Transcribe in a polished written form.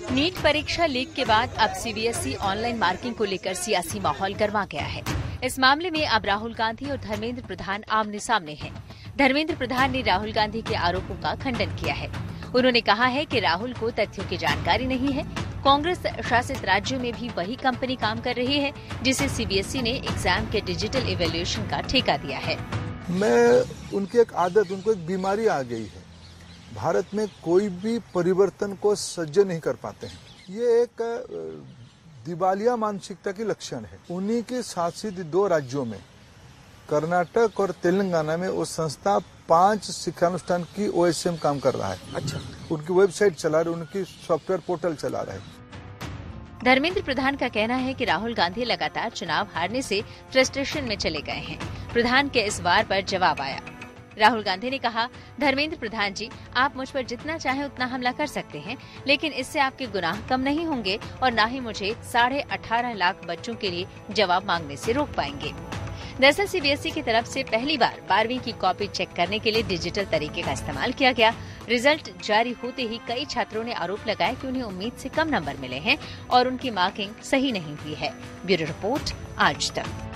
NEET परीक्षा leak के बाद अब सीबीएसई ऑनलाइन मार्किंग को लेकर सियासी माहौल गर्मा गया है। इस मामले में अब राहुल गांधी और धर्मेंद्र प्रधान आमने सामने हैं। धर्मेंद्र प्रधान ने राहुल गांधी के आरोपों का खंडन किया है। उन्होंने कहा है कि राहुल को तथ्यों की जानकारी नहीं है। कांग्रेस शासित राज्यों में भी वही कंपनी काम कर रही है जिसे सीबीएसई ने एग्जाम के डिजिटल इवैल्यूएशन का ठेका दिया है। उनकी एक आदत, उनको एक बीमारी आ गई है। भारत में कोई भी परिवर्तन को सह्य नहीं कर पाते हैं। ये एक दिवालिया मानसिकता की लक्षण है। उन्हीं के शासित 2 राज्यों में, कर्नाटक और तेलंगाना में, वो संस्था 5 शिक्षानुष्ठान की ओएसएम काम कर रहा है। अच्छा, उनकी वेबसाइट चला रहे, उनकी सॉफ्टवेयर पोर्टल चला रहे। धर्मेंद्र प्रधान का कहना है कि राहुल गांधी लगातार चुनाव हारने से फ्रस्ट्रेशन में चले गए हैं। प्रधान के इस वार पर जवाब आया। राहुल गांधी ने कहा, धर्मेंद्र प्रधान जी, आप मुझ पर जितना चाहें उतना हमला कर सकते हैं, लेकिन इससे आपके गुनाह कम नहीं होंगे और न ही मुझे 18.5 लाख बच्चों के लिए जवाब मांगने से रोक पाएंगे। दरअसल सीबीएसई की तरफ से पहली बार 12वीं की कॉपी चेक करने के लिए डिजिटल तरीके का इस्तेमाल किया गया। रिजल्ट जारी होते ही कई छात्रों ने आरोप लगाया कि उन्हें उम्मीद से कम नंबर मिले हैं और उनकी मार्किंग सही नहीं हुई है। ब्यूरो रिपोर्ट, आज तक।